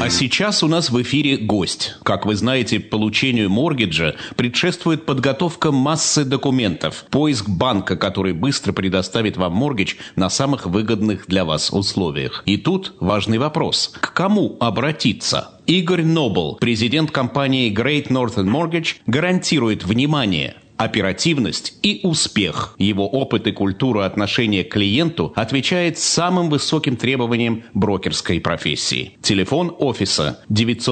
А сейчас у нас в эфире гость. Как вы знаете, получению моргиджа предшествует подготовка массы документов, поиск банка, который быстро предоставит вам моргидж на самых выгодных для вас условиях. И тут важный вопрос. К кому обратиться? Игорь Нобл, президент компании Great Northern Mortgage, гарантирует внимание, оперативность и успех. Его опыт и культура отношения к клиенту отвечает самым высоким требованиям брокерской профессии. Телефон офиса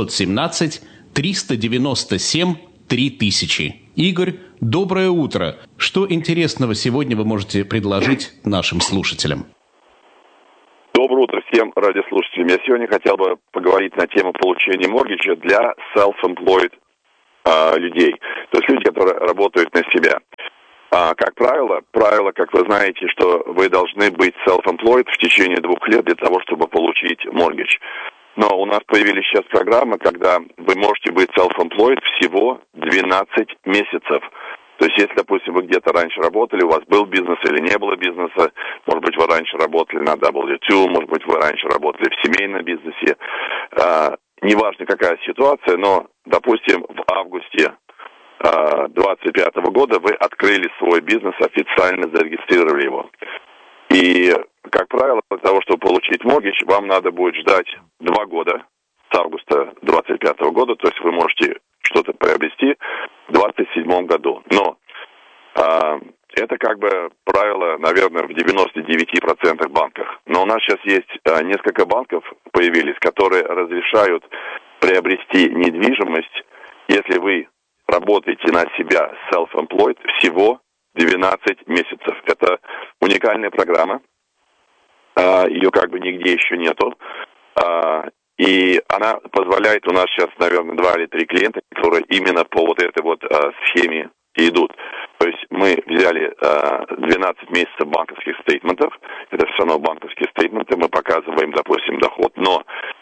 917-397-3000. Игорь, доброе утро. Что интересного сегодня вы можете предложить нашим слушателям? Доброе утро всем радиослушателям. Я сегодня хотел бы поговорить на тему получения моргиджа для self-employed людей, то есть люди, которые работают на себя. Как правило, как вы знаете, что вы должны быть self-employed в течение 2 лет для того, чтобы получить моргидж. Но у нас появились сейчас программы, когда вы можете быть self-employed всего 12 месяцев. То есть, если, допустим, вы где-то раньше работали, у вас был бизнес или не было бизнеса, может быть, вы раньше работали на W2, может быть, вы раньше работали в семейном бизнесе, неважно, какая ситуация, но, допустим, в августе 2025 года вы открыли свой бизнес, официально зарегистрировали его. И, как правило, для того, чтобы получить моргидж, вам надо будет ждать 2 года с августа 2025 года, то есть вы можете что-то приобрести в 2027 году. Но это как бы правило, наверное, в 99% банках. Но у нас сейчас есть несколько банков появились, которые разрешают приобрести недвижимость, если вы работаете на себя self-employed, всего 12 месяцев. Это уникальная программа. Ее как бы нигде еще нету. И она позволяет, у нас сейчас, наверное, 2 или 3 клиента, которые именно по вот этой вот схеме идут. То есть мы взяли 12 месяцев банковских стейтментов, это все равно банковские стейтменты, мы показываем, допустим, доход, но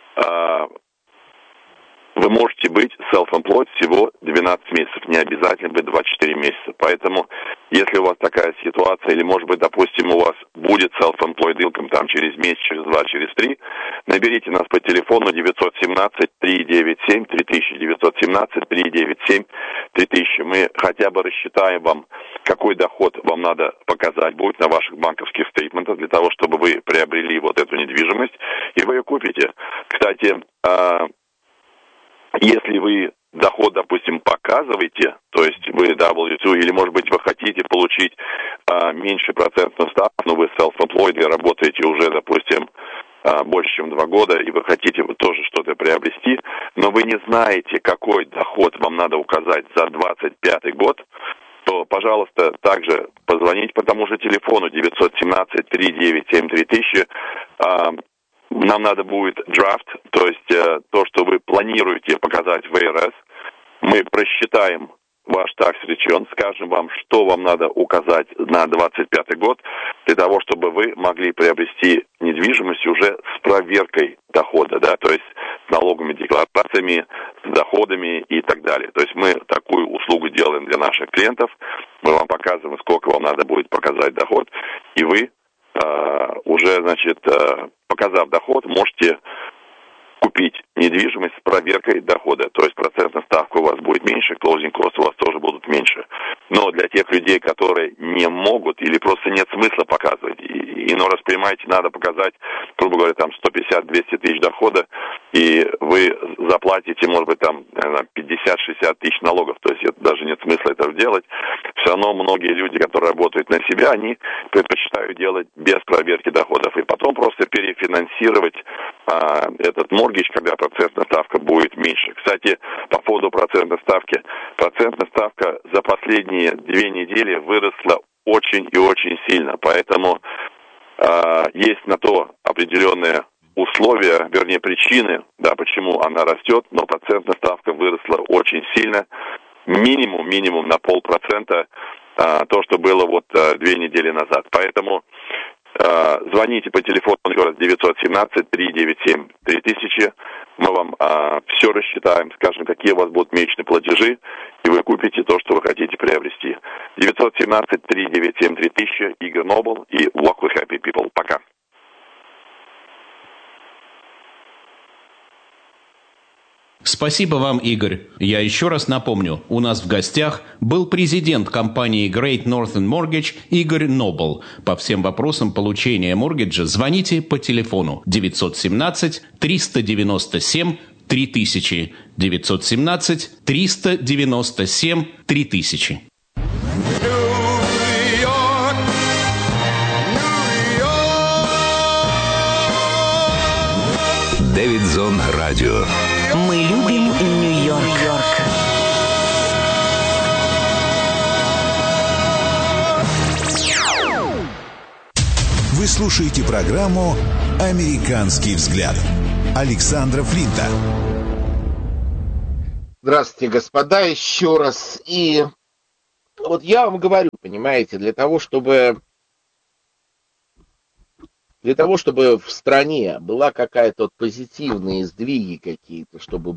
вы можете быть self-employed всего 12 месяцев, не обязательно быть 24 месяца. Поэтому, если у вас такая ситуация, или, может быть, допустим, у вас будет self-employed income там через месяц, через 2, через 3, наберите нас по телефону 917-397-3000, 917-397-3000. Мы хотя бы рассчитаем вам, какой доход вам надо показать будет на ваших банковских стейтментах для того, чтобы вы приобрели вот эту недвижимость, и вы ее купите. Кстати, если вы доход, допустим, показываете, то есть вы W2, или, может быть, вы хотите получить меньше процентную ставку, но вы self-employed и работаете уже, допустим, больше, чем 2 года, и вы хотите тоже что-то приобрести, но вы не знаете, какой доход вам надо указать за 25 год, то, пожалуйста, также позвоните по тому же телефону 917-397-3000. Нам надо будет драфт, то есть то, что вы планируете показать в ИРС. Мы просчитаем ваш tax return, скажем вам, что вам надо указать на 25 год, для того, чтобы вы могли приобрести недвижимость уже с проверкой дохода, да, то есть с налоговыми декларациями, с доходами и так далее. То есть мы такую услугу делаем для наших клиентов, мы вам показываем, сколько вам надо будет показать доход, и вы уже, значит, показав доход, можете купить недвижимость с проверкой дохода. То есть процентная ставка у вас будет меньше, closing costs у вас тоже будут меньше. Но для тех людей, которые не могут или просто нет смысла показывать, иной раз, понимаете, надо показать, грубо говоря, там 150-200 тысяч дохода, и вы заплатите, может быть, там 50-60 тысяч налогов, то есть это, даже нет смысла этого делать. Все равно многие люди, которые работают на себя, они предпочитают делать без проверки доходов, и потом просто перефинансировать этот моргидж, когда процентная ставка будет меньше. Кстати, по поводу процентной ставки ставка за последние 2 недели выросла очень и очень сильно, поэтому есть на то определенные условия, вернее причины, да, почему она растет, но процентная ставка выросла очень сильно, минимум на 0,5%, то, что было вот 2 недели назад. Поэтому звоните по телефону 917-397-3000. Мы вам все рассчитаем, скажем, какие у вас будут месячные платежи, и вы купите то, что вы хотите приобрести. 917-397-3000, Игорь Нобл и Walk with Happy People. Пока. Спасибо вам, Игорь. Я еще раз напомню, у нас в гостях был президент компании Great Northern Mortgage Игорь Нобл. По всем вопросам получения моргиджа звоните по телефону 917-397-3000. 917-397-3000. Дэвидсон Радио. Мы любим Нью-Йорк. Вы слушаете программу «Американский взгляд» Александра Флинта. Здравствуйте, господа, еще раз. И вот я вам говорю, понимаете, для того, чтобы в стране была какая-то вот позитивные сдвиги какие-то, чтобы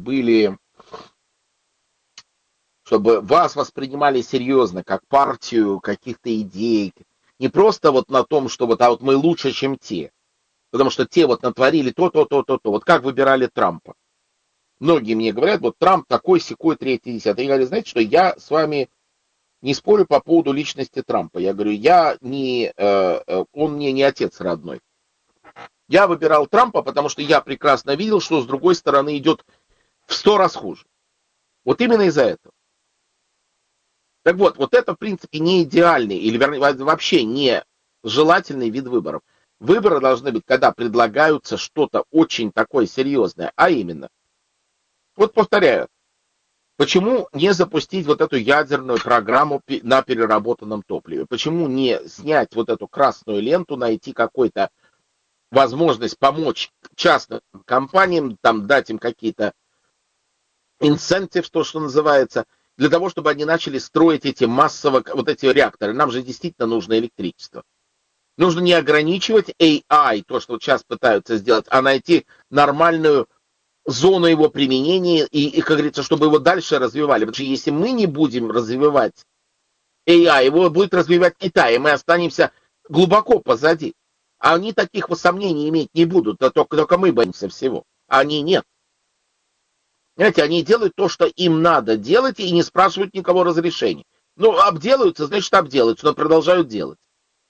вас воспринимали серьезно, как партию каких-то идей, не просто вот на том, что вот мы лучше, чем те, потому что те вот натворили то. Вот как выбирали Трампа. Многие мне говорят, вот Трамп такой, сякой, третий, десятый. Я говорю, знаете что, я с вами не спорю по поводу личности Трампа. Я говорю, он мне не отец родной. Я выбирал Трампа, потому что я прекрасно видел, что с другой стороны идет в 100 раз хуже. Вот именно из-за этого. Так вот это, в принципе, не идеальный, или вернее, вообще не желательный вид выборов. Выборы должны быть, когда предлагаются что-то очень такое серьезное, а именно, вот повторяю, почему не запустить вот эту ядерную программу на переработанном топливе? Почему не снять вот эту красную ленту, найти какой-то возможность помочь частным компаниям, там дать им какие-то инсентивы, то, что называется, для того, чтобы они начали строить эти массово, вот эти реакторы. Нам же действительно нужно электричество. Нужно не ограничивать AI, то, что вот сейчас пытаются сделать, а найти нормальную зону его применения и, как говорится, чтобы его дальше развивали. Потому что если мы не будем развивать AI, его будет развивать Китай, и мы останемся глубоко позади. А они таких вот сомнений иметь не будут, только мы боимся всего. А они нет. Знаете, они делают то, что им надо делать, и не спрашивают никого разрешения. Ну, обделаются, значит, обделаются, но продолжают делать.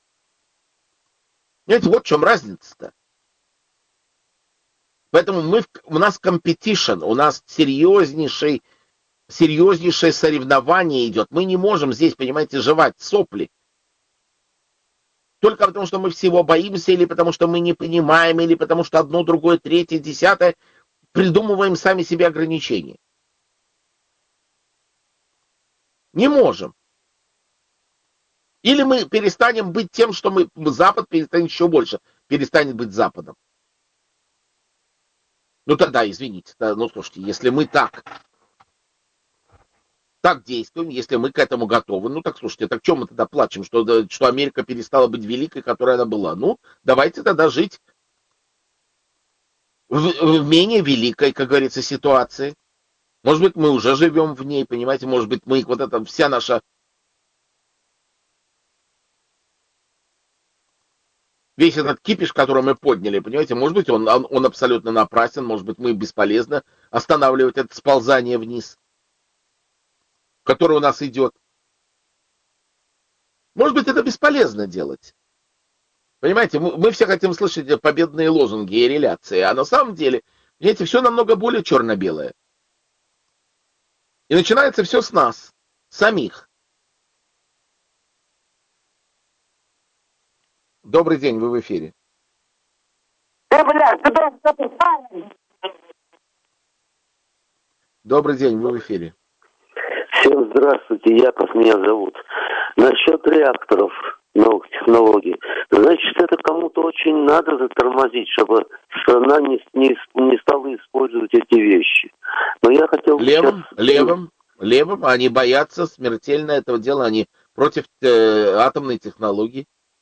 Знаете, вот в чем разница-то. Поэтому у нас competition, у нас серьезнейшее соревнование идет. Мы не можем здесь, понимаете, жевать сопли. Только потому, что мы всего боимся, или потому, что мы не понимаем, или потому, что одно, другое, третье, десятое, придумываем сами себе ограничения. Не можем. Или мы перестанем быть тем, что Запад перестанет еще больше, перестанет быть Западом. Ну тогда, извините, слушайте, если мы так действуем, если мы к этому готовы, ну так слушайте, так чем мы тогда плачем, что Америка перестала быть великой, которой она была? Ну, давайте тогда жить в менее великой, как говорится, ситуации. Может быть, мы уже живем в ней, понимаете, может быть, вся наша весь этот кипиш, который мы подняли, понимаете, может быть, он абсолютно напрасен, может быть, мы бесполезно останавливать это сползание вниз, которое у нас идет. Может быть, это бесполезно делать. Понимаете, мы все хотим слышать победные лозунги и реляции, а на самом деле, понимаете, все намного более черно-белое. И начинается все с нас, самих. Добрый день, вы в эфире. Добрый день, вы в эфире. Всем здравствуйте, Яков меня зовут. Насчет реакторов новых технологий. Значит, это кому-то очень надо затормозить, чтобы страна не стала использовать эти вещи. Но я хотел... Левым. Они боятся смертельно этого дела. Они против атомной технологии.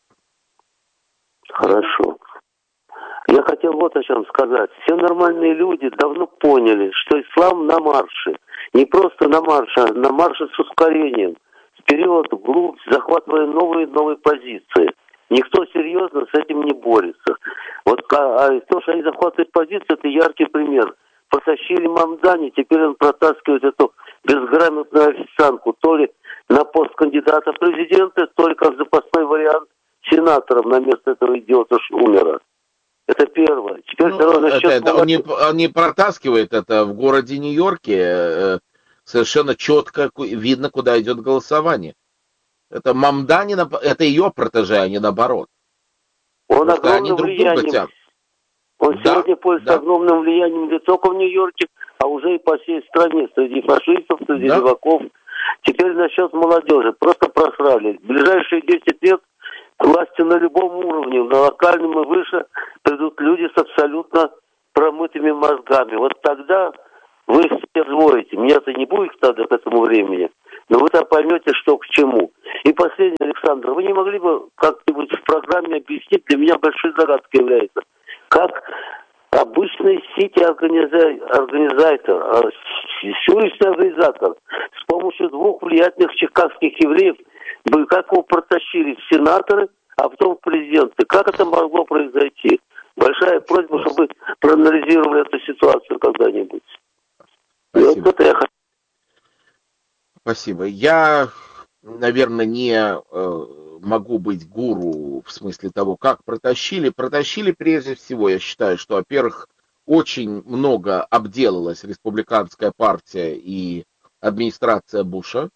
Хорошо. Я хотел вот о чем сказать. Все нормальные люди давно поняли, что ислам на марше. Не просто на марше, а на марше с ускорением. Вперед, вглубь, захватывая новые позиции. Никто серьезно с этим не борется. Вот то, что они захватывают позиции, это яркий пример. потащили Мамдани, теперь он протаскивает эту безграмотную официантку, то ли на пост кандидата в президенты, то ли как запасной вариант сенатором на место этого идиота Шумера. Это первое. Теперь второе насчет... Он не протаскивает это в городе Нью-Йорке. Совершенно четко видно, куда идет голосование. Это Мамдани, это ее протеже, а не наоборот. Он огромным влиянием. Он сегодня пользуется огромным влиянием не только в Нью-Йорке, а уже и по всей стране, среди фашистов, среди леваков. Теперь насчет молодежи. Просто просрали. В ближайшие 10 лет к власти на любом уровне, на локальном и выше, придут люди с абсолютно промытыми мозгами. Вот тогда вы все взвоите. Меня-то не будет тогда к этому времени. Но вы-то поймете, что к чему. И последнее, Александр, вы не могли бы как-нибудь в программе объяснить, для меня большой загадкой является, как обычный сити-организатор, уличный организатор с помощью 2 влиятельных чикагских евреев, как его протащили в сенаторы, а потом в президенты. Как это могло произойти? Большая просьба, чтобы вы проанализировали эту ситуацию когда-нибудь. Спасибо. Вот это я хочу. Спасибо. Я, наверное, не могу быть гуру в смысле того, как протащили. Протащили прежде всего, я считаю, что, во-первых, очень много обделалась республиканская партия и администрация Буша.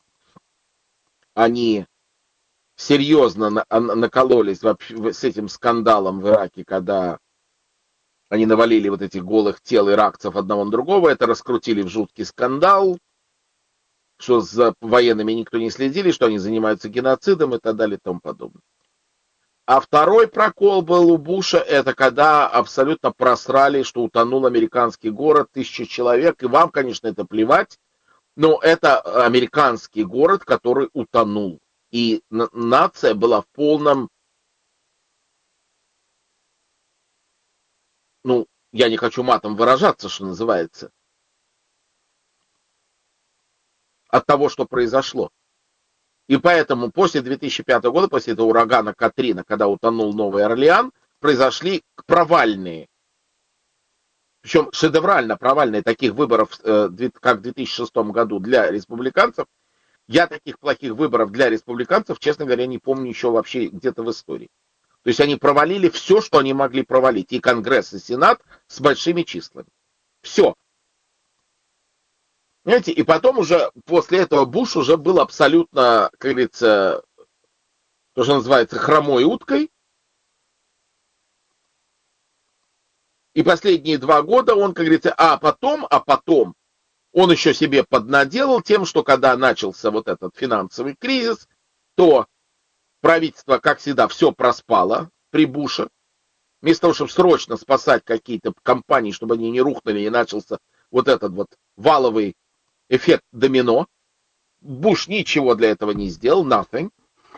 Они серьезно накололись с этим скандалом в Ираке, когда они навалили вот этих голых тел иракцев одного на другого. Это раскрутили в жуткий скандал, что за военными никто не следили, что они занимаются геноцидом и так далее и тому подобное. А второй прокол был у Буша, это когда абсолютно просрали, что утонул американский город, 1000 человек, и вам, конечно, это плевать, но это американский город, который утонул. И нация была в полном, я не хочу матом выражаться, что называется, от того, что произошло. И поэтому после 2005 года, после этого урагана Катрина, когда утонул Новый Орлеан, произошли провальные, причем шедеврально провальные таких выборов, как в 2006 году для республиканцев. Я таких плохих выборов для республиканцев, честно говоря, не помню еще вообще где-то в истории. То есть они провалили все, что они могли провалить. И Конгресс, и Сенат с большими числами. Все. Понимаете, и потом уже после этого Буш уже был абсолютно, как говорится, то, что называется, хромой уткой. И последние 2 года он, как говорится, а потом он еще себе поднаделал тем, что когда начался вот этот финансовый кризис, то правительство, как всегда, все проспало при Буше. Вместо того, чтобы срочно спасать какие-то компании, чтобы они не рухнули, и начался вот этот вот валовый эффект домино. Буш ничего для этого не сделал, nothing.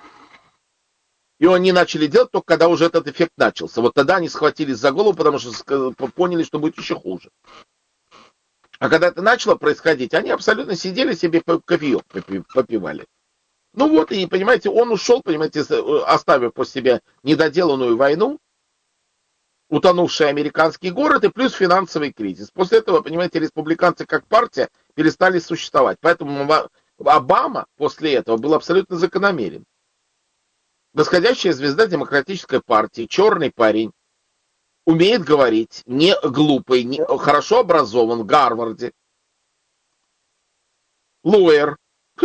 И они начали делать только когда уже этот эффект начался. Вот тогда они схватились за голову, потому что поняли, что будет еще хуже. А когда это начало происходить, они абсолютно сидели себе кофеек попивали. Ну вот, и, понимаете, он ушел, понимаете, оставив после себя недоделанную войну, утонувший американский город и плюс финансовый кризис. После этого, понимаете, республиканцы как партия перестали существовать. Поэтому Обама после этого был абсолютно закономерен. Восходящая звезда демократической партии, черный парень, умеет говорить, не глупый, хорошо образован в Гарварде. Лоер.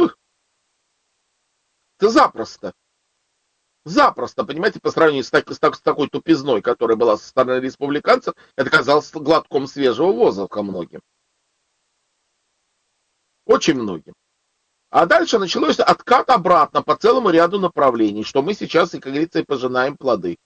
Это запросто. Запросто, понимаете, по сравнению с такой тупизной, которая была со стороны республиканцев, это казалось глотком свежего воздуха многим. Очень многим. А дальше началось откат обратно по целому ряду направлений, что мы сейчас, как говорится, и пожинаем плоды.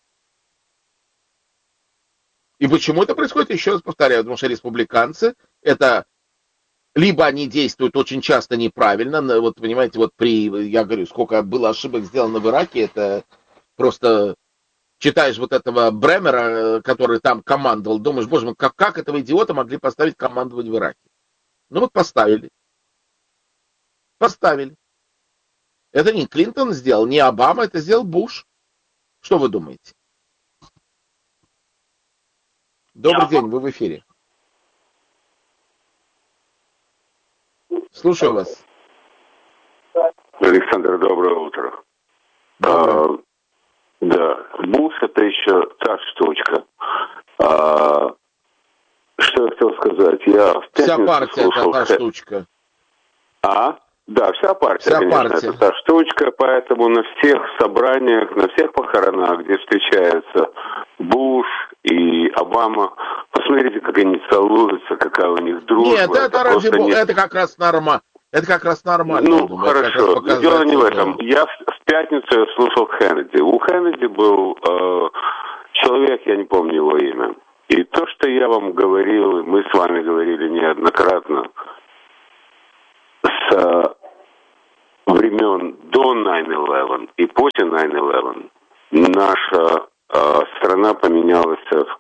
И почему это происходит, еще раз повторяю, потому что республиканцы, это либо они действуют очень часто неправильно, вот понимаете, вот я говорю, сколько было ошибок сделано в Ираке, это просто читаешь вот этого Бремера, который там командовал, думаешь, боже мой, как этого идиота могли поставить командовать в Ираке? Ну вот поставили. Поставили. Это не Клинтон сделал, не Обама, это сделал Буш. Что вы думаете? Добрый день, вы в эфире. Слушаю вас. Александр, доброе утро. Да, Буш — это еще та штучка. Что я хотел сказать? Я в пятницу Вся партия — это та штучка. Да, вся партия, конечно, это та штучка, поэтому на всех собраниях, на всех похоронах, где встречаются Буш и Обама, посмотрите, как они целуются, какая у них дружба. Нет, это ради бога, это как раз нормально. Это как раз нормально. Ну, хорошо, дело не в этом. Я в пятницу слушал Хеннеди. У Хеннеди был человек, я не помню его имя. И то, что я вам говорил, мы с вами говорили неоднократно, с времен до 9/11 и после 9/11 наша страна поменялась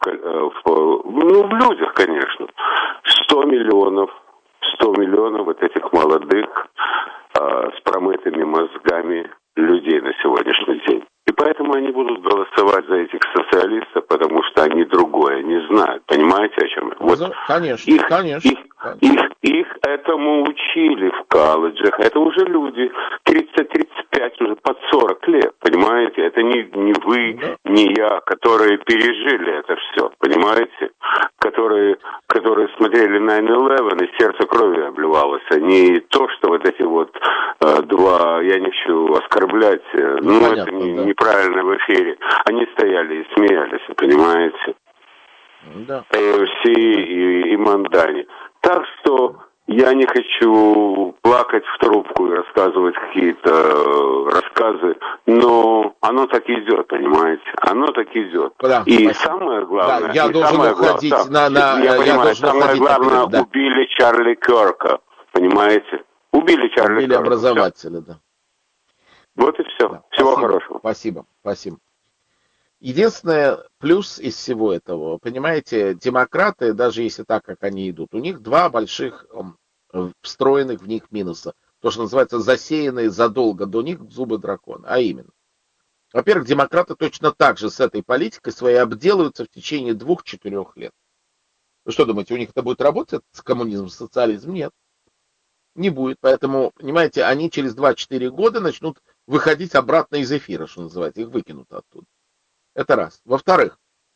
в людях, конечно. 100 миллионов вот этих молодых с промытыми мозгами людей на сегодняшний день. И поэтому они будут голосовать за этих социалистов, потому что они другое не знают. Понимаете, о чем я? Вот конечно. Их этому учили в колледжах. Это уже люди 30-35, уже под 40 лет. Понимаете? Это не вы, не я, которые пережили это все. Понимаете? Которые смотрели 9/11, и сердце кровью обливалось. А не то, что вот эти вот два, я не хочу оскорблять, понятно, это неправильно в эфире. Они стояли и смеялись, понимаете? Да. Все и Мандани. Так что я не хочу плакать в трубку и рассказывать какие-то рассказы, но оно так идет, понимаете? Оно так идет. Да, и спасибо. Самое главное... Да, я должен уходить самое главное, убили Чарли Кёрка, понимаете? Убили Чарли Кёрка. Образователя, да. Вот и все. Да, Всего хорошего. Спасибо. Единственное плюс из всего этого, понимаете, демократы, даже если так, как они идут, у них два больших встроенных в них минуса. То, что называется засеянные задолго до них зубы дракона. А именно. Во-первых, демократы точно так же с этой политикой своей обделаются в течение 2-4 лет. Вы что думаете, у них это будет работать с коммунизмом, с социализмом? Нет. Не будет. Поэтому, понимаете, они через 2-4 года начнут выходить обратно из эфира, что называется. Их выкинут оттуда. Это раз. Во-вторых,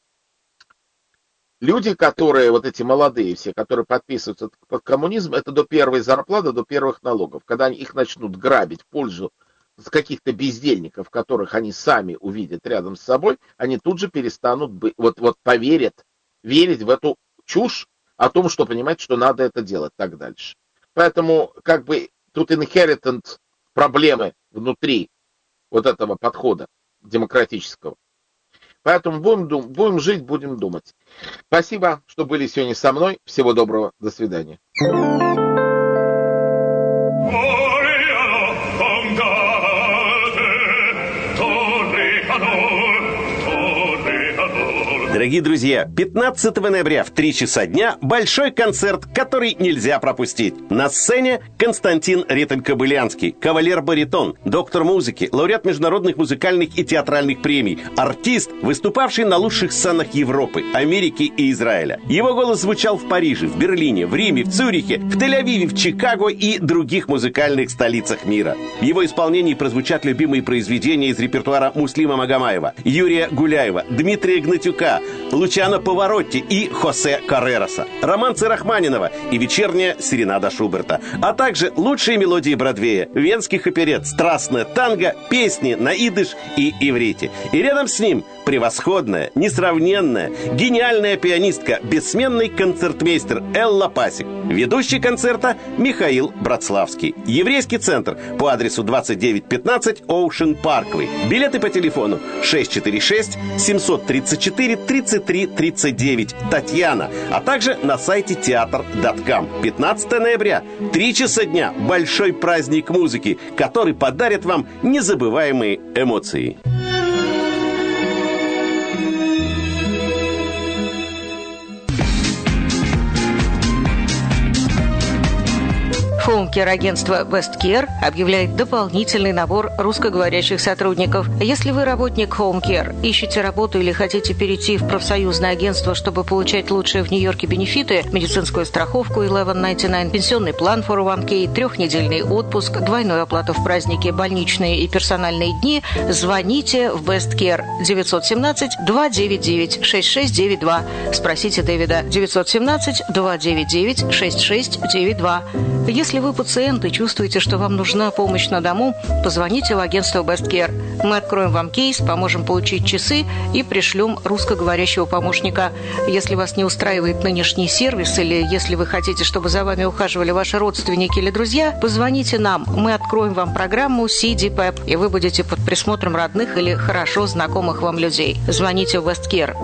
люди, которые, вот эти молодые все, которые подписываются под коммунизм, это до первой зарплаты, до первых налогов. Когда их начнут грабить в пользу каких-то бездельников, которых они сами увидят рядом с собой, они тут же перестанут верить в эту чушь о том, что понимать, что надо это делать, так дальше. Поэтому, тут inherent проблемы внутри вот этого подхода демократического. Поэтому будем жить, будем думать. Спасибо, что были сегодня со мной. Всего доброго. До свидания. Дорогие друзья, 15 ноября в 3 часа дня большой концерт, который нельзя пропустить. На сцене Константин Риттель-Кобылянский, кавалер-баритон, доктор музыки, лауреат международных музыкальных и театральных премий, артист, выступавший на лучших сценах Европы, Америки и Израиля. Его голос звучал в Париже, в Берлине, в Риме, в Цюрихе, в Тель-Авиве, в Чикаго и других музыкальных столицах мира. В его исполнении прозвучат любимые произведения из репертуара Муслима Магомаева, Юрия Гуляева, Дмитрия Гнатюка, Лучано Паваротти и Хосе Каррероса, романсы Рахманинова и вечерняя серенада Шуберта, а также лучшие мелодии Бродвея, венских оперет, страстное танго, песни на идыш и иврите. И рядом с ним превосходная, несравненная, гениальная пианистка, бессменный концертмейстер Элла Пасик. Ведущий концерта Михаил Братславский. Еврейский центр по адресу 2915 Ocean Parkway. Билеты по телефону 646-734-3339 Татьяна, а также на сайте театр.ком. 15 ноября, 3 часа дня, большой праздник музыки, который подарит вам незабываемые эмоции. Хоум-кер-агентство Best Care объявляет дополнительный набор русскоговорящих сотрудников. Если вы работник Home Care, ищете работу или хотите перейти в профсоюзное агентство, чтобы получать лучшие в Нью-Йорке бенефиты, медицинскую страховку 1199, пенсионный план 401k, 3-недельный отпуск, двойную оплату в праздники, больничные и персональные дни, звоните в Best Care 917-299-6692. Спросите Дэвида 917-299-6692. Если вы пациент и чувствуете, что вам нужна помощь на дому, позвоните в агентство Best Care. Мы откроем вам кейс, поможем получить часы и пришлем русскоговорящего помощника. Если вас не устраивает нынешний сервис или если вы хотите, чтобы за вами ухаживали ваши родственники или друзья, позвоните нам. Мы откроем вам программу CDPEP, и вы будете под присмотром родных или хорошо знакомых вам людей. Звоните в Best Care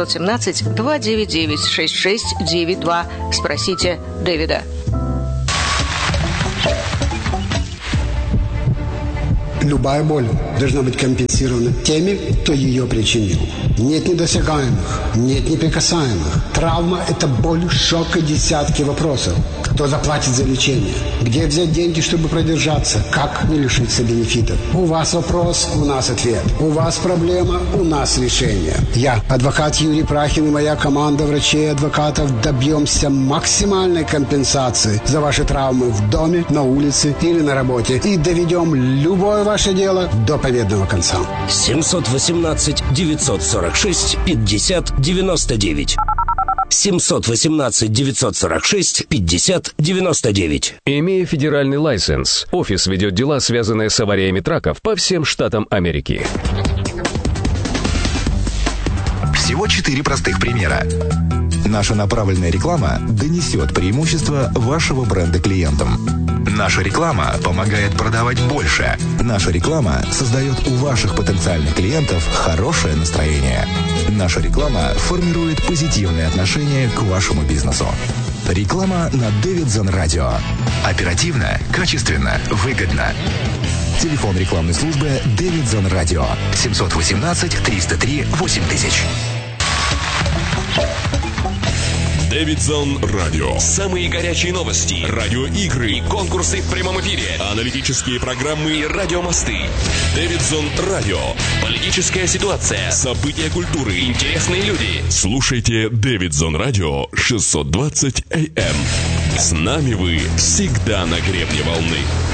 917-299-6692. Спросите Дэвида. Любая боль должна быть компенсирована теми, кто ее причинил. Нет недосягаемых, нет неприкасаемых. Травма – это боль, шок и десятки вопросов. Кто заплатит за лечение? Где взять деньги, чтобы продержаться? Как не лишиться бенефитов? У вас вопрос, у нас ответ. У вас проблема, у нас решение. Я, адвокат Юрий Прахин и моя команда врачей и адвокатов добьемся максимальной компенсации за ваши травмы в доме, на улице или на работе. И доведем любое ваше дело до победного конца. 718-946-50-99. 718-946-50-99. Имея федеральный лайсенс, офис ведет дела, связанные с авариями траков по всем штатам Америки. Всего 4 простых примера. Наша направленная реклама донесет преимущество вашего бренда клиентам. Наша реклама помогает продавать больше. Наша реклама создает у ваших потенциальных клиентов хорошее настроение. Наша реклама формирует позитивные отношения к вашему бизнесу. Реклама на Davidson Radio. Оперативно, качественно, выгодно. Телефон рекламной службы Davidson Radio 718-303-8000. Davidson Radio. Самые горячие новости, радиоигры и конкурсы в прямом эфире, аналитические программы и радиомосты. Davidson Radio. Политическая ситуация, события культуры, интересные люди. Слушайте Davidson Radio 620 AM. С нами вы всегда на гребне волны.